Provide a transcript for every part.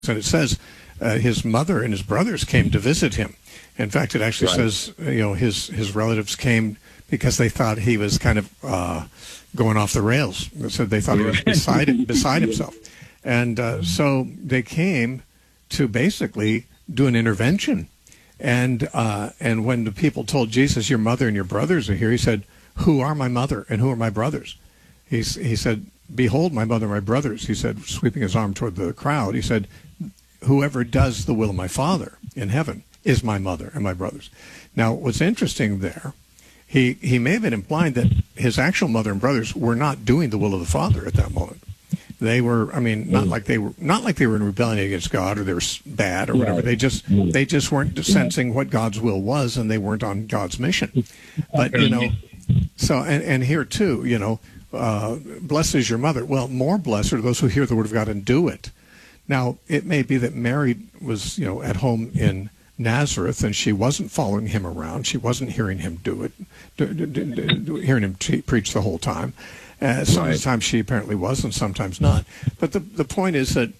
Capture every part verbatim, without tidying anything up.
And it says uh, his mother and his brothers came to visit him. In fact, it actually right. says, you know, his, his relatives came because they thought he was kind of uh, going off the rails. So they thought he was beside, beside himself. And uh, so they came to basically do an intervention. And uh, and when the people told Jesus, your mother and your brothers are here, he said, who are my mother and who are my brothers? He's, he said, behold, my mother and my brothers, he said, sweeping his arm toward the crowd. He said, whoever does the will of my Father in heaven is my mother and my brothers. Now, what's interesting there, he, he may have been implying that his actual mother and brothers were not doing the will of the Father at that moment. They were, I mean, not like they were, not like they were in rebellion against God or they were bad or whatever. Right. They just, they just weren't sensing what God's will was, and they weren't on God's mission. But you know, so and and here too, you know, uh, blessed is your mother. Well, more blessed are those who hear the word of God and do it. Now, it may be that Mary was, you know, at home in Nazareth and she wasn't following him around. She wasn't hearing him do it, do, do, do, do, hearing him te- preach the whole time. Uh, sometimes right. she apparently was, and sometimes not. But the the point is that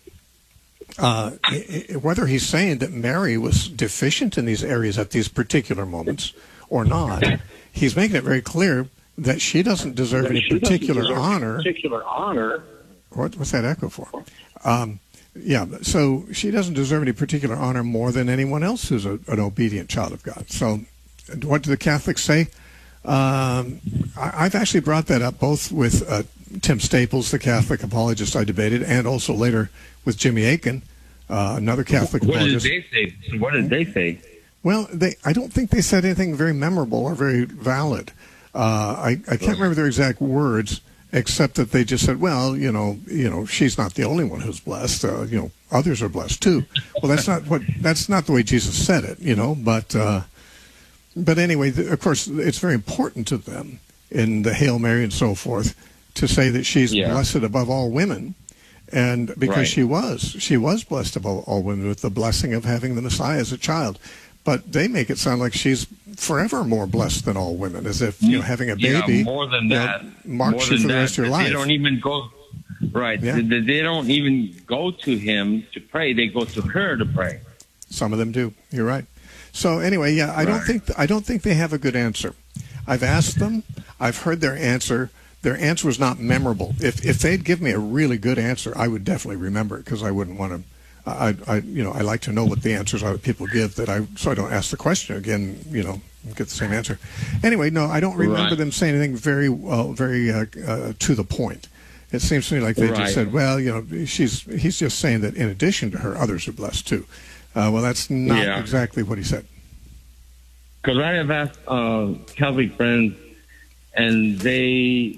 uh, whether he's saying that Mary was deficient in these areas at these particular moments or not, he's making it very clear that she doesn't deserve that any particular deserve honor. Particular honor. What, what's that echo for? Um, yeah, so she doesn't deserve any particular honor more than anyone else who's a, an obedient child of God. So, what do the Catholics say? Um, I, I've actually brought that up both with uh, Tim Staples, the Catholic apologist I debated, and also later with Jimmy Akin, uh, another Catholic what apologist. What did they say? What did they say? Well, they I don't think they said anything very memorable or very valid. Uh, I, I can't remember their exact words, except that they just said, well, you know, you know, she's not the only one who's blessed. Uh, you know, others are blessed too. Well, that's not what that's not the way Jesus said it, you know, but. Uh, But anyway, of course, it's very important to them in the Hail Mary and so forth to say that she's yeah. blessed above all women. And because right. she was, she was blessed above all women with the blessing of having the Messiah as a child. But they make it sound like she's forever more blessed than all women, as if, you know, having a baby yeah, more than that, marks you for the rest of your life. They don't even go, right, yeah. they, they don't even go to him to pray. They go to her to pray. Some of them do. You're right. So anyway, yeah, I don't think I don't think they have a good answer. I've asked them. I've heard their answer. Their answer was not memorable. If if they'd give me a really good answer, I would definitely remember it because I wouldn't want to. I, I you know I like to know what the answers are that people give that I so I don't ask the question again. You know, get the same answer. Anyway, no, I don't remember right. them saying anything very well, very uh, uh, to the point. It seems to me like they right. just said, well, you know, she's he's just saying that in addition to her, others are blessed too. Uh, well, that's not yeah. exactly what he said. Because I have asked uh, Catholic friends, and they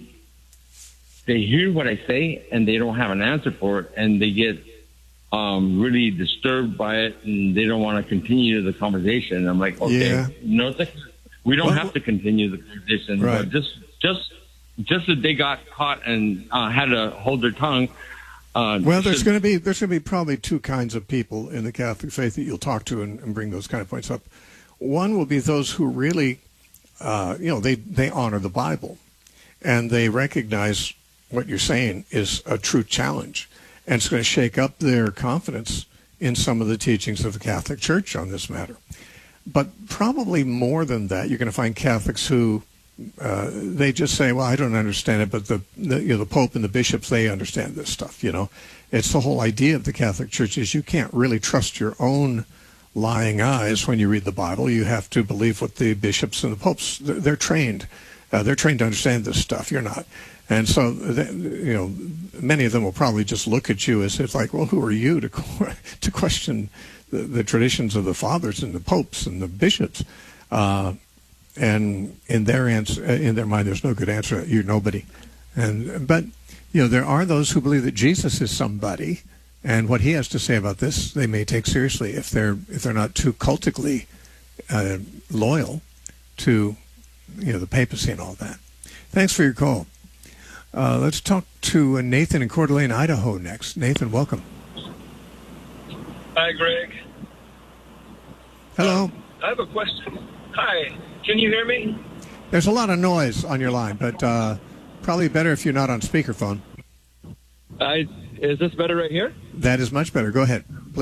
they hear what I say, and they don't have an answer for it, and they get um, really disturbed by it, and they don't want to continue the conversation. And I'm like, okay, yeah. no, we don't well, have to continue the conversation. Right. But just just just that they got caught and uh, had to hold their tongue. Uh, well, there's going to be there's going to be probably two kinds of people in the Catholic faith that you'll talk to and, and bring those kind of points up. One will be those who really, uh, you know, they, they honor the Bible, and they recognize what you're saying is a true challenge, and it's going to shake up their confidence in some of the teachings of the Catholic Church on this matter. But probably more than that, you're going to find Catholics who Uh, they just say, well, I don't understand it, but the, the you know the Pope and the bishops, they understand this stuff. You know, it's the whole idea of the Catholic Church is you can't really trust your own lying eyes when you read the Bible. You have to believe what the bishops and the popes, they're, they're trained. Uh, they're trained to understand this stuff. You're not. And so, they, you know, many of them will probably just look at you as if like, well, who are you to to question the, the traditions of the fathers and the popes and the bishops? Uh, And in their answer, in their mind, there's no good answer. You're nobody. And but you know there are those who believe that Jesus is somebody, and what he has to say about this, they may take seriously if they're if they're not too cultically uh, loyal to you know the papacy and all that. Thanks for your call. Uh, let's talk to Nathan in Coeur d'Alene, Idaho next. Nathan, welcome. Hi, Greg. Hello. Um, I have a question. Hi. Can you hear me? There's a lot of noise on your line, but uh, probably better if you're not on speakerphone. I, is this better right here? That is much better. Go ahead.